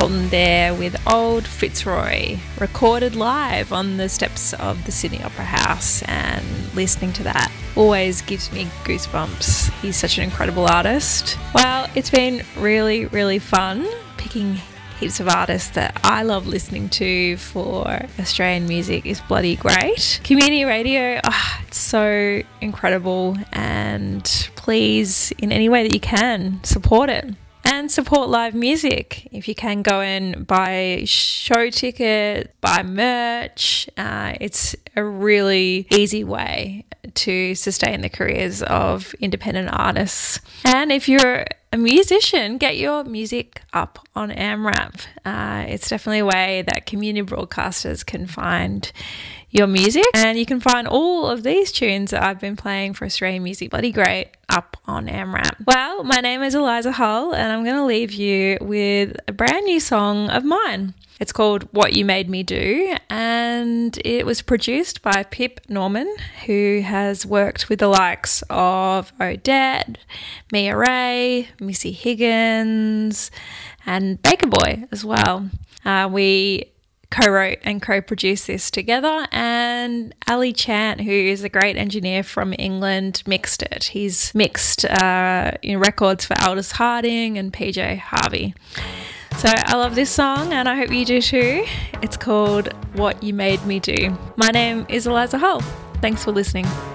Dalton there with Old Fitzroy, recorded live on the steps of the Sydney Opera House, and listening to that always gives me goosebumps. He's such an incredible artist. Well, it's been really, really fun picking heaps of artists that I love listening to for Australian music. Is bloody great. Community radio, it's so incredible, and please, in any way that you can, support it. And support live music. If you can, go and buy show tickets, buy merch. It's a really easy way to sustain the careers of independent artists. And if you're a musician, get your music up on AMRAP. It's definitely a way that community broadcasters can find your music, and you can find all of these tunes that I've been playing for Australian music bloody great up on AMRAP. Well, my name is Eliza Hull, and I'm going to leave you with a brand new song of mine. It's called What You Made Me Do, and it was produced by Pip Norman, who has worked with the likes of Odette, Mia Ray, Missy Higgins, and Baker Boy as well. We co-wrote and co-produced this together, and Ali Chant, who is a great engineer from England, mixed it. He's mixed records for Aldous Harding and PJ Harvey. So I love this song, and I hope you do too. It's called What You Made Me Do. My name is Eliza Hull. Thanks for listening.